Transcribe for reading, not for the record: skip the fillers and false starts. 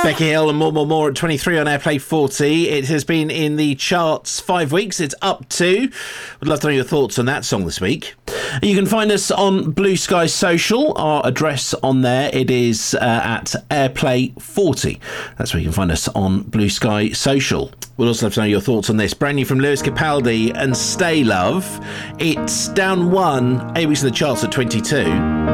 Becky Hill and More at 23 on Airplay 40. It has been in the charts 5 weeks. It's up 2. Would love to know your thoughts on that song this week. You can find us on Blue Sky Social. Our address on there, it is at Airplay 40. That's where you can find us on Blue Sky Social. We'll also love to know your thoughts on this. Brand new from Lewis Capaldi and Stay Love. It's down 1, 8 weeks in the charts at 22.